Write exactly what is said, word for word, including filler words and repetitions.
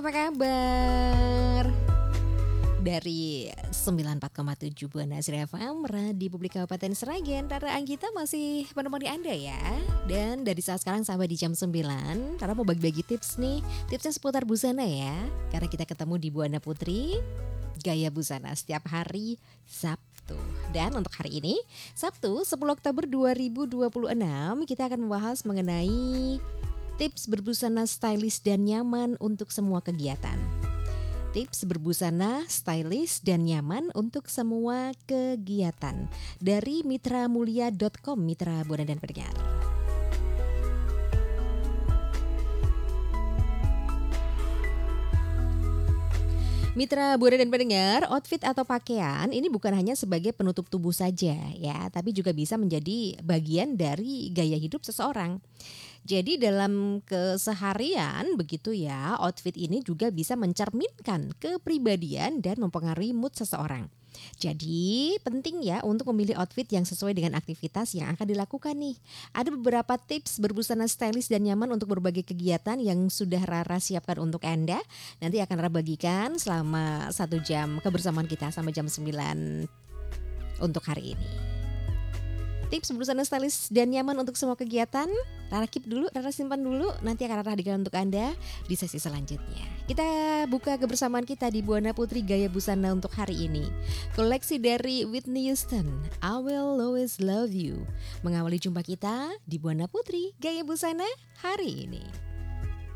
apa kabar? Dari sembilan puluh empat koma tujuh Buana Sri F M, Radio Publik Kabupaten Sragen, Rara Anggita masih menemani Anda ya. Dan dari saat sekarang sampai di jam sembilan, Rara mau bagi-bagi tips nih. Tipsnya seputar busana ya. Karena kita ketemu di Buana Putri, Gaya Busana setiap hari Sabtu. Dan untuk hari ini, Sabtu sepuluh Oktober dua ribu dua puluh enam, kita akan membahas mengenai tips berbusana stylish dan nyaman untuk semua kegiatan. Tips berbusana stylish dan nyaman untuk semua kegiatan dari mitra mulia dot com, Mitra Buana dan Pendengar. Mitra Buana dan Pendengar, outfit atau pakaian ini bukan hanya sebagai penutup tubuh saja ya, tapi juga bisa menjadi bagian dari gaya hidup seseorang. Jadi dalam keseharian begitu ya, outfit ini juga bisa mencerminkan kepribadian dan mempengaruhi mood seseorang. Jadi penting ya untuk memilih outfit yang sesuai dengan aktivitas yang akan dilakukan nih. Ada beberapa tips berbusana stylish dan nyaman untuk berbagai kegiatan yang sudah Rara siapkan untuk Anda. Nanti akan Rara bagikan selama satu jam kebersamaan kita sampai jam sembilan untuk hari ini. Tips berbusana stylish dan nyaman untuk semua kegiatan, Rara keep dulu, Rara simpan dulu, nanti akan Rara hadirkan untuk Anda di sesi selanjutnya. Kita buka kebersamaan kita di Buana Putri Gaya Busana untuk hari ini. Koleksi dari Whitney Houston, I Will Always Love You, mengawali jumpa kita di Buana Putri Gaya Busana hari ini.